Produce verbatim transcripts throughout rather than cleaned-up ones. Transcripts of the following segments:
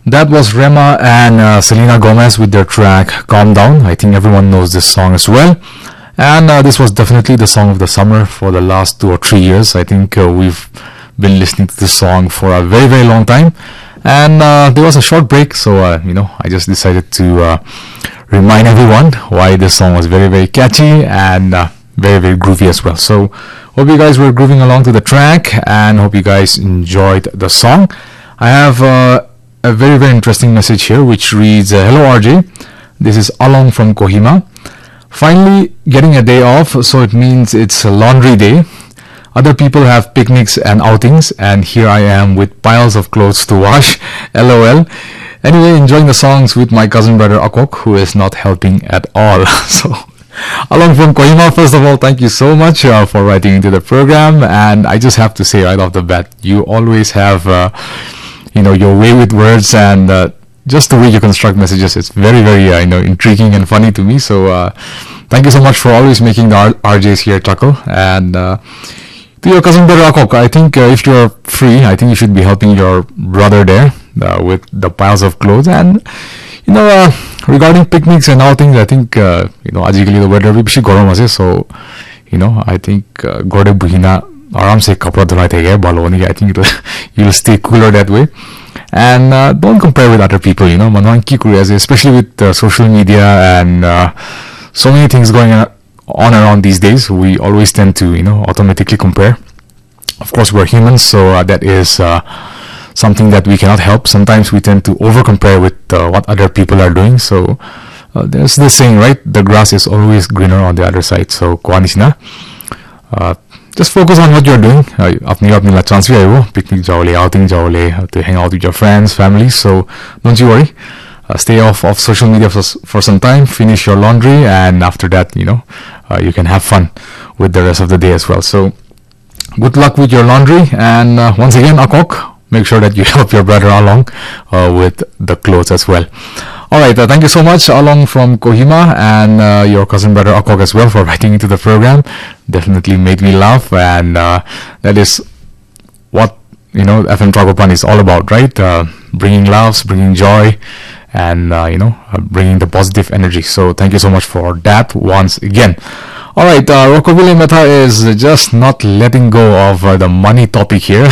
That was Rema and uh, Selena Gomez with their track Calm Down. I think everyone knows this song as well. And uh, this was definitely the song of the summer for the last two or three years. I think uh, we've been listening to this song for a very, very long time. And uh, there was a short break, so uh, you know, I just decided to uh, remind everyone why this song was very, very catchy and uh, very, very groovy as well. So hope you guys were grooving along to the track and hope you guys enjoyed the song. I have uh, a very, very interesting message here which reads, uh, hello R J, this is Along from Kohima. Finally getting a day off, so it means it's a laundry day. Other people have picnics and outings, and here I am with piles of clothes to wash. LOL. Anyway, enjoying the songs with my cousin brother Akok, who is not helping at all. So, Along from Kohima, first of all, thank you so much uh, for writing into the program. And I just have to say right off the bat, you always have, uh, you know, your way with words and uh, just the way you construct messages. It's very, very, uh, you know, intriguing and funny to me. So, uh, thank you so much for always making the R- RJs here chuckle. And uh, to your cousin brother Akok, I think uh, if you're free, I think you should be helping your brother there uh, with the piles of clothes. And you know, uh, regarding picnics and outings, I think uh, you know, आजकल the weather भी बेसी गरम है, so you know, I think गोड़े बुहिना आराम से कपड़ा धुलाई थे बालों ने. I think you'll stay cooler that way. And uh, don't compare with other people, you know, मनवान की कुरिया से, especially with uh, social media and uh, so many things going on around these days. We always tend to, you know, automatically compare. Of course, we're humans, so uh, that is uh, something that we cannot help. Sometimes we tend to over compare with uh, what other people are doing. So uh, there's this saying, right? The grass is always greener on the other side. So kuanisina, uh, just focus on what you're doing. Apni apni la chance bhi aayo, picnic jaole, outing jaole, to hang out with your friends, family. So don't you worry. Uh, stay off of social media for, for some time. Finish your laundry, and after that, you know, uh, you can have fun with the rest of the day as well. So good luck with your laundry. And uh, once again, Akok, make sure that you help your brother along uh, with the clothes as well. Alright, uh, thank you so much Along from Kohima, and uh, your cousin brother Akok as well for writing into the program. Definitely made me laugh, and uh, that is what, you know, F M Tragopan is all about, right? Uh, bringing laughs, bringing joy, and uh, you know, uh, bringing the positive energy. So thank you so much for that once again. Alright, uh, Rockoville Meta is just not letting go of uh, the money topic here.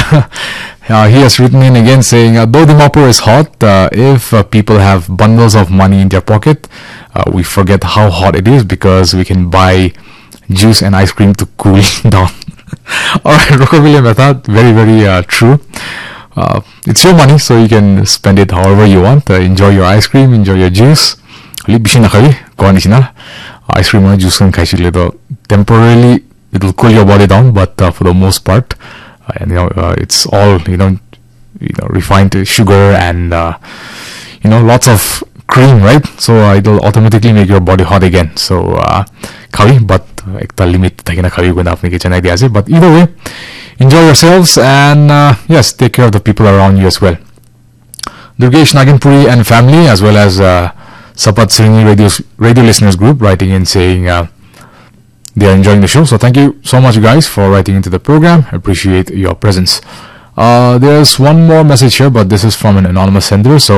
Uh, he has written in again saying, uh, though the mopper is hot, uh, if uh, people have bundles of money in their pocket, uh, we forget how hot it is because we can buy juice and ice cream to cool down. Alright, Rockoville Meta, very, very uh, true. Uh, it's your money, so you can spend it however you want. Uh, enjoy your ice cream, enjoy your juice. Ice cream and juice can temporarily it will cool your body down, but uh, for the most part, uh, and you know, uh, it's all you know, you know, refined sugar and uh, you know, lots of cream, right? So uh, it will automatically make your body hot again. So uh, khawi, but ekta limit thakina khawi guna apne kitchen idea ase. But either way, enjoy yourselves, and uh, yes, take care of the people around you as well. Durgesh Naginpuri and family, as well as uh, Sapat Sringi radio, radio listeners group, writing in saying uh, they are enjoying the show. So thank you so much guys for writing into the program. I appreciate your presence. Uh, there's one more message here, but this is from an anonymous sender. So